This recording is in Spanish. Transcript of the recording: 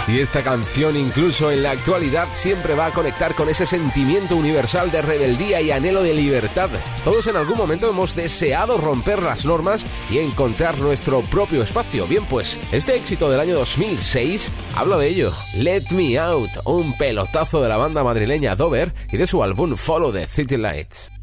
Y esta canción, incluso en la actualidad, siempre va a conectar con ese sentimiento universal de rebeldía y anhelo de libertad. Todos en algún momento hemos deseado romper las normas y encontrar nuestro propio espacio. Bien, pues este éxito del año 2006 habla de ello. Let Me Out, un pelotazo de la banda madrileña Dover y de su álbum Follow the City Lights.